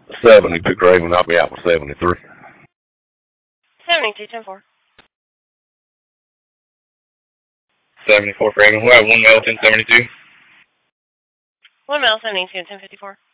70, took Raven, I'll be out for 73. 72, 10-4. 74 for Raven. We'll have 1 male, 1072. 1 male, 72, 1054.